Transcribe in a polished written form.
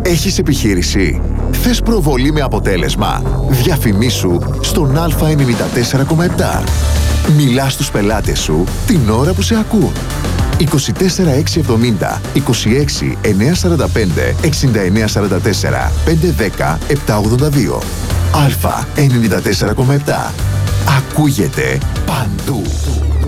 Έχεις επιχείρηση? Θες προβολή με αποτέλεσμα? Διαφημίσου στον Α94,7. Μιλά στους πελάτες σου την ώρα που σε ακούν. 24670 26 945 6944 510 782. Α94,7. Ακούγεται παντού.